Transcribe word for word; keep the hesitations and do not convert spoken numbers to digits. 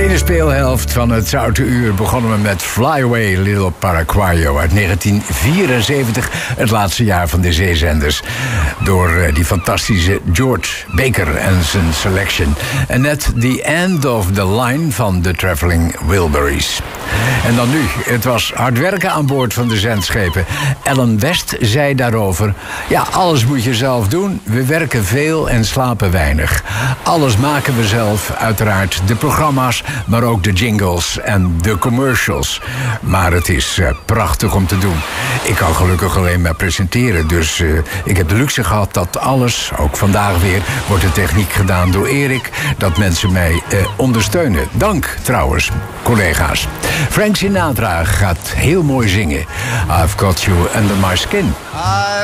tweede speelhelft van het Zoute Uur begonnen we met Fly Away Little Paraguayo uit negentien vierenzeventig, het laatste jaar van de zeezenders. Door die fantastische George Baker en zijn selection. En net The End of the Line van The Traveling Wilburys. En dan nu, het was hard werken aan boord van de zendschepen. Ellen West zei daarover: ja, alles moet je zelf doen. We werken veel en slapen weinig. Alles maken we zelf, uiteraard de programma's, maar ook de jingles en de commercials. Maar het is uh, prachtig om te doen. Ik kan gelukkig alleen maar presenteren, dus uh, ik heb de luxe gehad dat alles, ook vandaag weer, wordt de techniek gedaan door Erik, dat mensen mij uh, ondersteunen. Dank trouwens, collega's. Frank Sinatra gaat heel mooi zingen. I've got you under my skin.